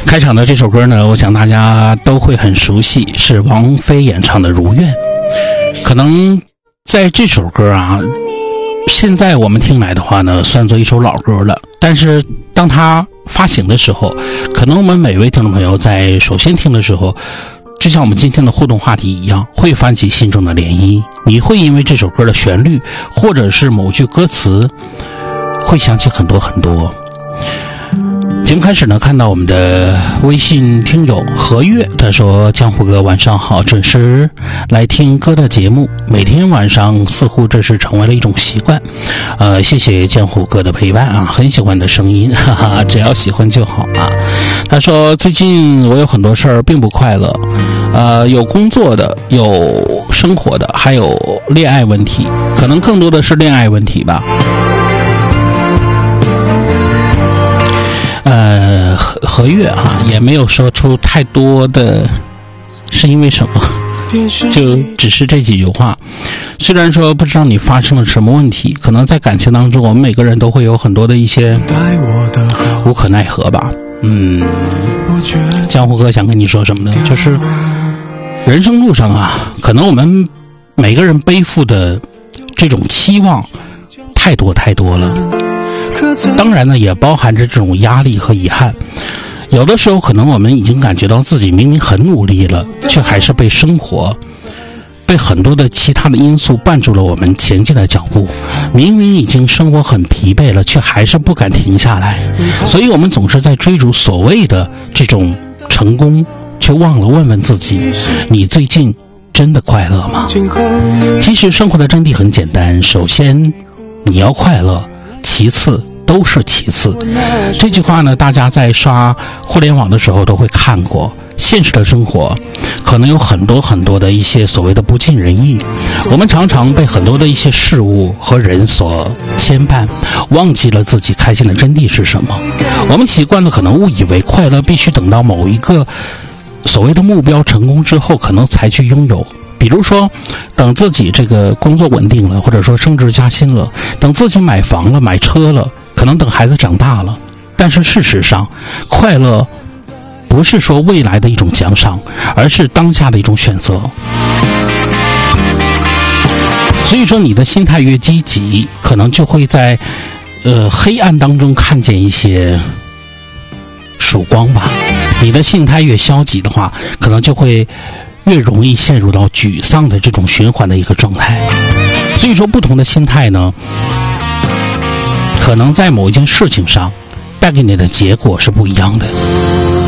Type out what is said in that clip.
开场的这首歌呢，我想大家都会很熟悉，是王菲演唱的《如愿》。可能在这首歌啊，现在我们听来的话呢，算作一首老歌了。但是当它发行的时候，可能我们每位听众朋友在首先听的时候，就像我们今天的互动话题一样，会泛起心中的涟漪。你会因为这首歌的旋律，或者是某句歌词，会想起很多很多。节目开始呢，看到我们的微信听友何月，他说：江湖哥晚上好，准时来听歌的节目，每天晚上似乎这是成为了一种习惯。谢谢江湖哥的陪伴啊，很喜欢你的声音，哈哈，只要喜欢就好啊。他说最近我有很多事儿并不快乐，有工作的，有生活的，还有恋爱问题，可能更多的是恋爱问题吧。何月啊，也没有说出太多的是因为什么，就只是这几句话。虽然说不知道你发生了什么问题，可能在感情当中，我们每个人都会有很多的一些无可奈何吧。江湖哥想跟你说什么呢？就是人生路上啊，可能我们每个人背负的这种期望太多太多了。当然呢，也包含着这种压力和遗憾。有的时候可能我们已经感觉到自己明明很努力了，却还是被生活，被很多的其他的因素绊住了我们前进的脚步。明明已经生活很疲惫了，却还是不敢停下来。所以我们总是在追逐所谓的这种成功，却忘了问问自己，你最近真的快乐吗？其实生活的真谛很简单，首先你要快乐，其次都是其次。这句话呢，大家在刷互联网的时候都会看过。现实的生活可能有很多很多的一些所谓的不尽人意，我们常常被很多的一些事物和人所牵绊，忘记了自己开心的真谛是什么。我们习惯了可能误以为快乐必须等到某一个所谓的目标成功之后可能才去拥有。比如说等自己这个工作稳定了，或者说升职加薪了，等自己买房了买车了，可能等孩子长大了。但是事实上，快乐不是说未来的一种奖赏，而是当下的一种选择。所以说你的心态越积极，可能就会在黑暗当中看见一些曙光吧。你的心态越消极的话，可能就会越容易陷入到沮丧的这种循环的一个状态。所以说不同的心态呢，可能在某一件事情上带给你的结果是不一样的。